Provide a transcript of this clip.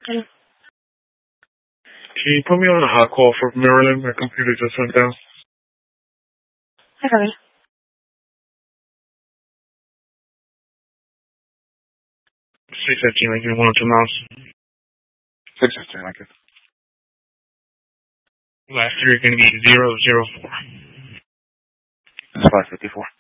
Hello. Can you put me on a hot call for Maryland? My computer just went down. Hi, Gabriel. 615, I give 102 miles. 615, I guess. Last three are going to be 004. That's 554.